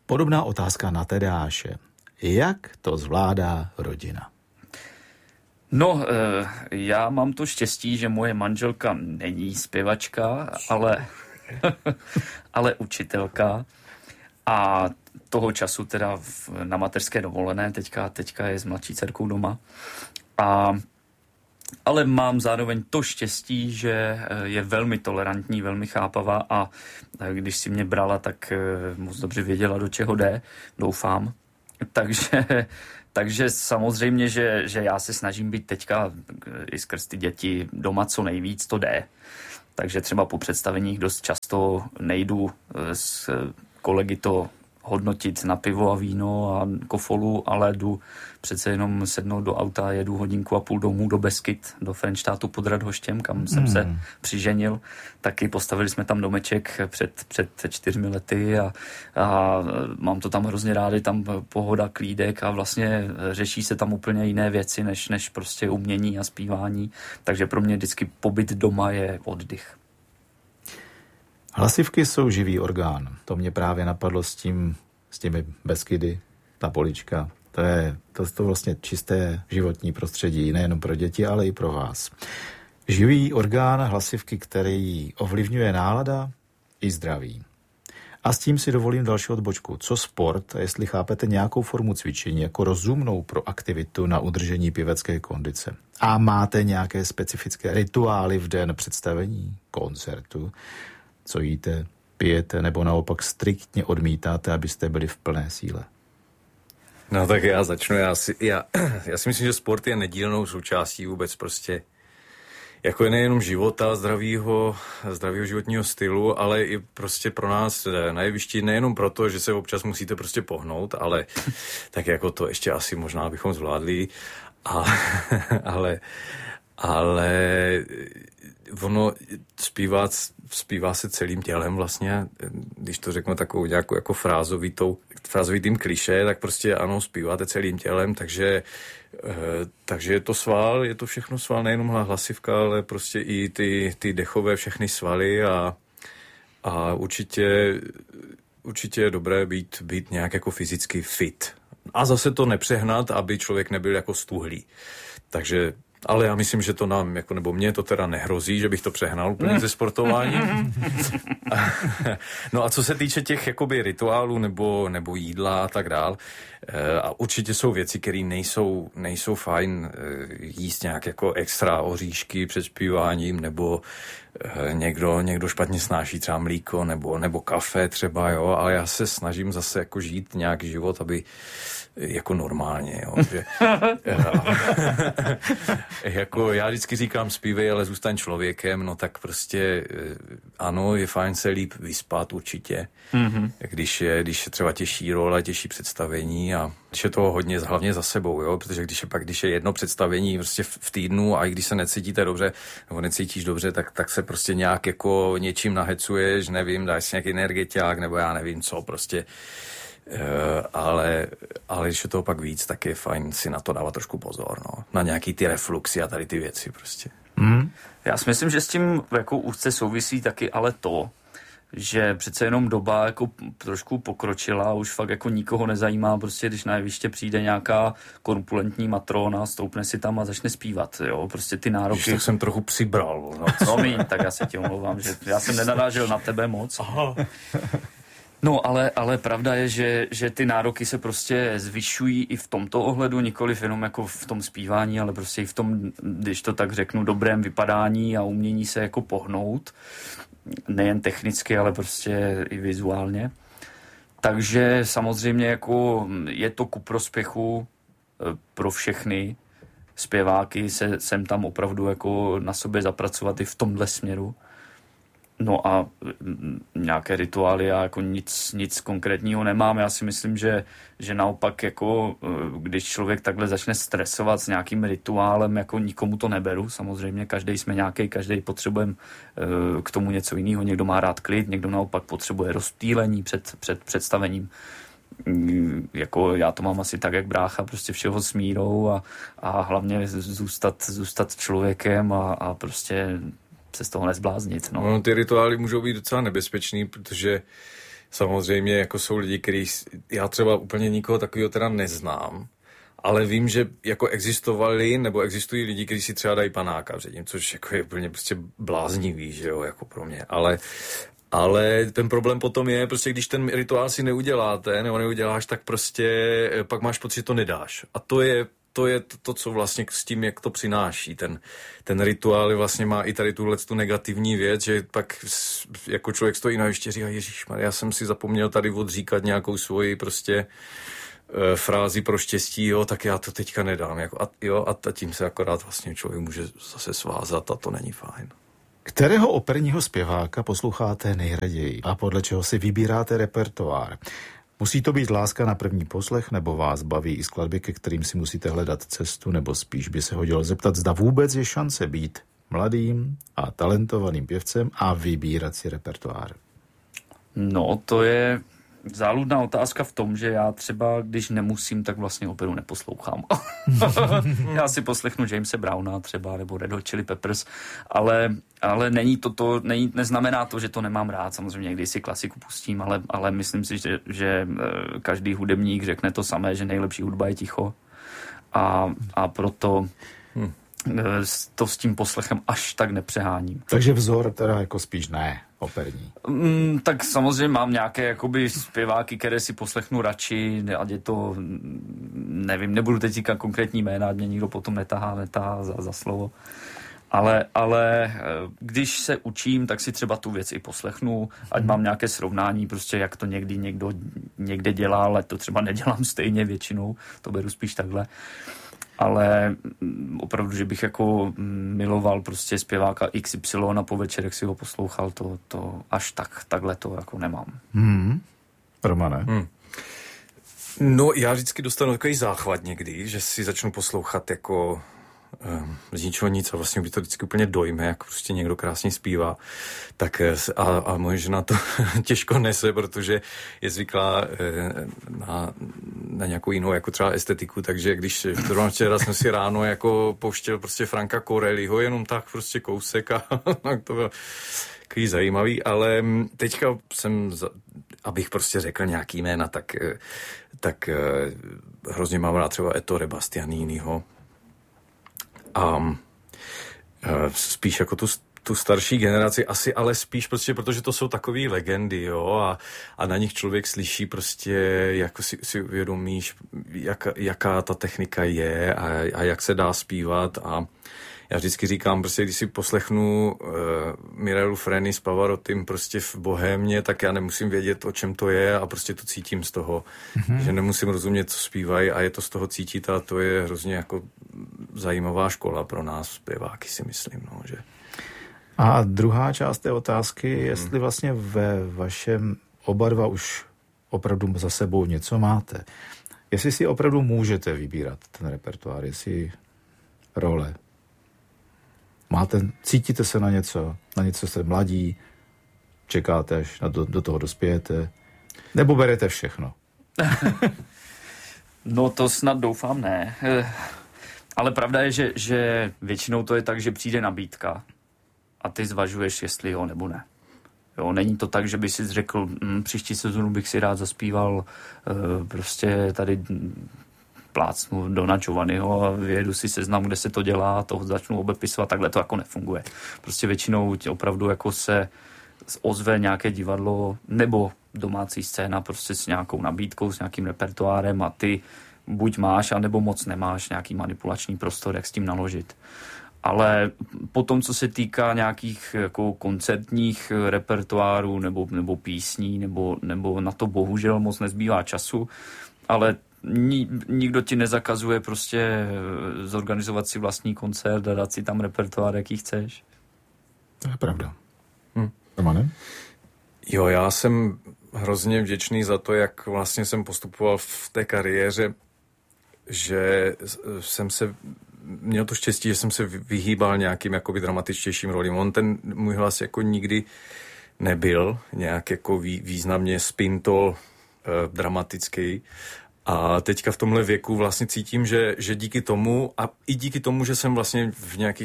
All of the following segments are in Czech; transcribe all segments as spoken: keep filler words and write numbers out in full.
Podobná otázka na Tadeáše. Jak to zvládá rodina? No, já mám to štěstí, že moje manželka není zpěvačka, ale, ale učitelka. A toho času teda v, na mateřské dovolené, teďka, teďka je s mladší dcerkou doma. A, ale mám zároveň to štěstí, že je velmi tolerantní, velmi chápavá a když si mě brala, tak moc dobře věděla, do čeho jde, doufám. Takže, takže samozřejmě, že, že já se snažím být teďka i skrz ty děti doma co nejvíc, to jde. Takže třeba po představeních dost často nejdu s kolegy to hodnotit na pivo a víno a kofolu, ale jdu přece jenom sednout do auta a jedu hodinku a půl domů do Beskyt, do Frenštátu pod Radhoštěm, kam jsem mm. se přiženil. Taky postavili jsme tam domeček před, před čtyřmi lety a, a mám to tam hrozně rád, je tam pohoda, klídek a vlastně řeší se tam úplně jiné věci, než, než prostě umění a zpívání. Takže pro mě vždycky pobyt doma je oddych. Hlasivky jsou živý orgán. To mě právě napadlo s tím, s těmi Beskydy, ta polička. To je to, to vlastně čisté životní prostředí, nejenom pro děti, ale i pro vás. Živý orgán hlasivky, který ovlivňuje nálada i zdraví. A s tím si dovolím další odbočku. Co sport, a jestli chápete nějakou formu cvičení jako rozumnou pro aktivitu na udržení pěvecké kondice. A máte nějaké specifické rituály v den představení, koncertu, co jíte, pijete, nebo naopak striktně odmítáte, abyste byli v plné síle? No tak já začnu. Já si, já, já si myslím, že sport je nedílnou součástí vůbec prostě jako je nejenom života, zdravýho, zdravýho životního stylu, ale i prostě pro nás na jevišti nejenom proto, že se občas musíte prostě pohnout, ale tak jako to ještě asi možná bychom zvládli, a, ale, ale ono zpívá, zpívá se celým tělem vlastně, když to řeknu takovou nějakou jako frázovitou, frázovitým klišé, tak prostě ano, zpíváte celým tělem, takže, takže je to sval, je to všechno sval, nejenom hlasivka, ale prostě i ty, ty dechové všechny svaly a, a určitě, určitě je dobré být, být nějak jako fyzicky fit. A zase to nepřehnat, aby člověk nebyl jako stuhlý. Takže ale já myslím, že to nám, jako, nebo mně to teda nehrozí, že bych to přehnal úplně ze sportování. No a co se týče těch jakoby rituálů nebo, nebo jídla a tak dál, a určitě jsou věci, které nejsou, nejsou fajn jíst nějak jako extra oříšky před zpíváním, nebo někdo, někdo špatně snáší třeba mlíko nebo, nebo kafe třeba, jo, ale já se snažím zase jako žít nějaký život, aby jako normálně, jo, že, jako já vždycky říkám zpívej, ale zůstaň člověkem, no tak prostě ano, je fajn se líp vyspat určitě, mm-hmm. když je, když je třeba těžší role, těžší představení a když je toho hodně, hlavně za sebou, jo, protože když je pak, když je jedno představení prostě v týdnu a i když se necítíte dobře, nebo necítíš dobře, tak, tak se prostě nějak jako něčím nahecuješ, nevím, dáš si nějaký energetiák, nebo já nevím co, prostě Uh, ale, ale když je toho pak víc, tak je fajn si na to dávat trošku pozor, no. Na nějaký ty refluxy a tady ty věci prostě. Mm. Já si myslím, že s tím jako úzce souvisí taky ale to, že přece jenom doba jako trošku pokročila, už fakt jako nikoho nezajímá, prostě když na jeviště přijde nějaká korpulentní matrona, stoupne si tam a začne zpívat, jo, prostě ty nároky. Když tak jsem trochu přibral. No, no míň, tak já se ti omlouvám, že já jsem nenarážel na tebe moc. Aha. No, ale, ale pravda je, že, že ty nároky se prostě zvyšují i v tomto ohledu, nikoliv jenom jako v tom zpívání, ale prostě i v tom, když to tak řeknu, dobrém vypadání a umění se jako pohnout. Nejen technicky, ale prostě i vizuálně. Takže samozřejmě jako je to ku prospěchu pro všechny zpěváky se sem tam opravdu jako na sobě zapracovat i v tomhle směru. No a nějaké rituály, já jako nic, nic konkrétního nemám. Já si myslím, že, že naopak jako když člověk takhle začne stresovat s nějakým rituálem, jako nikomu to neberu. Samozřejmě každý jsme nějaký, každý potřebujeme k tomu něco jiného. Někdo má rád klid, někdo naopak potřebuje rozptýlení před, před představením. Jako já to mám asi tak, jak brácha, prostě všeho s mírou a, a hlavně zůstat, zůstat člověkem a, a prostě se z toho nezbláznit. No. No, ty rituály můžou být docela nebezpečný, protože samozřejmě jako jsou lidi, kteří, já třeba úplně nikoho takového teda neznám, ale vím, že jako existovali nebo existují lidi, kteří si třeba dají panáka předtím, což jako je úplně prostě bláznivý, že jo, jako pro mě, ale Ale ten problém potom je, prostě když ten rituál si neuděláte, nebo neuděláš, tak prostě pak máš pocit, že to nedáš. A to je to, je to, to co vlastně s tím, jak to přináší. Ten, ten rituál vlastně má i tady tuhle tu negativní věc, že pak jako člověk stojí na ještě říká, ježišmarja, já jsem si zapomněl tady odříkat nějakou svoji prostě e, frázi pro štěstí, jo, tak já to teďka nedám. Jako, a, jo, a tím se akorát vlastně člověk může zase svázat a to není fajn. Kterého operního zpěváka posloucháte nejraději a podle čeho si vybíráte repertoár? Musí to být láska na první poslech, nebo vás baví i skladby, ke kterým si musíte hledat cestu, nebo spíš by se hodilo zeptat, zda vůbec je šance být mladým a talentovaným pěvcem a vybírat si repertoár? No, to je záludná otázka v tom, že já třeba, když nemusím, tak vlastně operu neposlouchám. Já si poslechnu Jamese Browna třeba, nebo Red Hot Chili Peppers, ale, ale není to to, není, neznamená to, že to nemám rád. Samozřejmě někdy si klasiku pustím, ale, ale myslím si, že, že každý hudebník řekne to samé, že nejlepší hudba je ticho. A, a proto hmm. to s tím poslechem až tak nepřeháním. Takže vzor teda jako spíš ne, operní. Mm, tak samozřejmě mám nějaké jakoby zpěváky, které si poslechnu radši, ať je to, nevím, nebudu teď říkat konkrétní jména, ať mě nikdo potom netahá, netahá za, za slovo. Ale, ale když se učím, tak si třeba tu věc i poslechnu, ať mám nějaké srovnání, prostě jak to někdy někdo někde dělá, ale to třeba nedělám stejně většinou, to beru spíš takhle. Ale opravdu, že bych jako miloval prostě zpěváka X Y a po večerech si ho poslouchal, to, to až tak, takhle to jako nemám. Hmm. Romane? Hmm. No, já vždycky dostanu takový záchvat někdy, že si začnu poslouchat jako um, z ničeho nic a vlastně by to vždycky úplně dojme, jak prostě někdo krásně zpívá. Tak a, a moje žena to těžko nese, protože je zvyklá na, na nějakou jinou, jako třeba estetiku, takže když včera jsem si ráno jako pouštěl prostě Franka Corelliho, jenom tak prostě kousek a to bylo takový zajímavý, ale teďka jsem, abych prostě řekl nějaký jména, tak, tak hrozně mám rád třeba Ettore Bastianiniho a spíš jako tu tu starší generaci asi, ale spíš prostě, protože to jsou takový legendy, jo, a, a na nich člověk slyší prostě, jako si, si uvědomíš, jak, jaká ta technika je a, a jak se dá zpívat a já vždycky říkám, prostě, když si poslechnu uh, Mirelu Freni s Pavarottim prostě v Bohémě, tak já nemusím vědět, o čem to je a prostě to cítím z toho, mm-hmm. že nemusím rozumět, co zpívají a je to z toho cítit a to je hrozně jako zajímavá škola pro nás zpěváky, si myslím, no, že... A druhá část té otázky, jestli vlastně ve vašem oba dva už opravdu za sebou něco máte. Jestli si opravdu můžete vybírat ten repertoár, jestli role. Máte, cítíte se na něco, na něco jste mladí, čekáte, až do, do toho dospějete, nebo berete všechno? No to snad doufám ne. Ale pravda je, že, že většinou to je tak, že přijde nabídka a ty zvažuješ, jestli jo nebo ne. Jo, není to tak, že by si řekl, hm, příští sezonu bych si rád zaspíval e, prostě tady plácnu Dona Giovanniho a vyjedu si seznam, kde se to dělá, toho začnu obepisovat, takhle to jako nefunguje. Prostě většinou opravdu jako se ozve nějaké divadlo nebo domácí scéna prostě s nějakou nabídkou, s nějakým repertoárem a ty buď máš, anebo moc nemáš nějaký manipulační prostor, jak s tím naložit. Ale potom, co se týká nějakých jako koncertních repertoárů nebo, nebo písní, nebo, nebo na to bohužel moc nezbývá času, ale ni, nikdo ti nezakazuje prostě zorganizovat si vlastní koncert a dát si tam repertoár, jaký chceš. To je pravda. Hm. Romane? Jo, já jsem hrozně vděčný za to, jak vlastně jsem postupoval v té kariéře, že jsem se měl to štěstí, že jsem se vyhýbal nějakým jakoby dramatičtějším rolím. On ten můj hlas jako nikdy nebyl nějak jako vý, významně spintol eh, dramatický. A teďka v tomhle věku vlastně cítím, že, že díky tomu a i díky tomu, že jsem vlastně v nějakých těch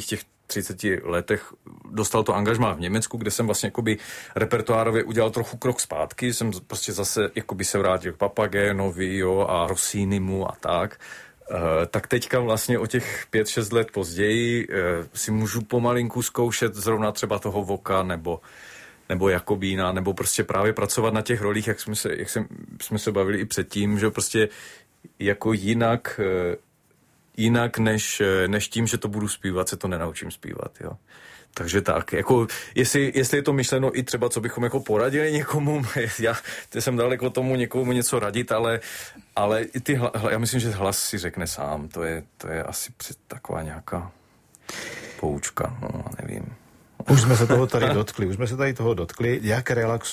třiceti letech dostal to angažmá v Německu, kde jsem vlastně jakoby repertoárově udělal trochu krok zpátky, jsem prostě zase jakoby se vrátil k Papagénovi, jo, a Rossinimu a tak. Uh, tak teďka vlastně o těch pět šest let později uh, si můžu pomalinku zkoušet zrovna třeba toho Voka nebo, nebo Jakobína, nebo prostě právě pracovat na těch rolích, jak jsme se, jak jsem, jsme se bavili i předtím, že prostě jako jinak, uh, jinak než, než tím, že to budu zpívat, se to nenaučím zpívat, jo. Takže tak, jako, jestli, jestli je to myšleno i třeba, co bychom jako poradili někomu, já jsem daleko tomu někomu něco radit, ale, ale i ty, já myslím, že hlas si řekne sám, to je, to je asi taková nějaká poučka, no, nevím. Už jsme se toho tady dotkli, už jsme se tady toho dotkli, jak relaxovat